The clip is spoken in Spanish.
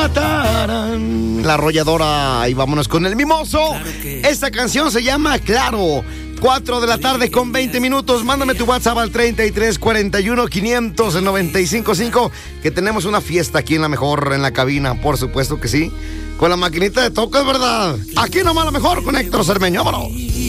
matarán. La Arrolladora. Y vámonos con el Mimoso. Esta canción se llama Claro. 4 de la tarde con 20 minutos. Mándame tu WhatsApp al 3341-500-955, que tenemos una fiesta aquí en la mejor, en la cabina, por supuesto que sí. Con la maquinita de tocas, ¿verdad? Aquí nomás la mejor con Héctor Cermeño, vámonos.